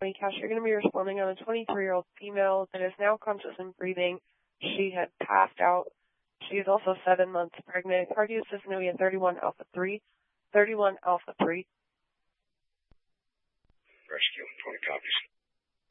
Cash, you're going to be responding on a 23-year-old female that is now conscious and breathing. She had passed out. She is also 7 months pregnant. Cardio is going to be a 31 alpha 3. 31 alpha 3. Rescue, 20 copies.